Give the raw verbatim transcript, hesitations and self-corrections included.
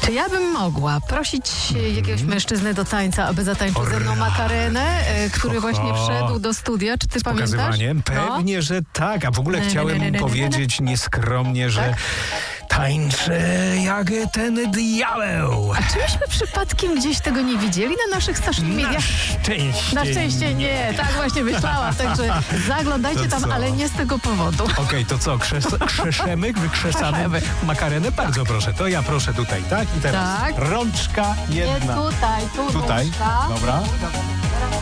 Czy ja bym mogła prosić jakiegoś mężczyznę do tańca, aby zatańczył ze mną Makarenę, e, który właśnie wszedł do studia? Czy ty pamiętasz? Pokazywaniem? Pewnie, No. że tak. A w ogóle chciałem mu powiedzieć nieskromnie, że tańczę jak ten diabeł. A czy myśmy przypadkiem gdzieś tego nie widzieli na naszych social Na mediach? szczęście. Na szczęście nie. Tak właśnie myślałam. Także zaglądajcie To tam, co? ale nie z tego powodu. Okej, okay, to co? Krzes krzeszemy? Wykrzesamy Krzeszemy. Makarenę? Bardzo proszę. To ja proszę tutaj, tak? I teraz Tak. rączka jedna. Nie tutaj, tu Tutaj? rączka. Dobra.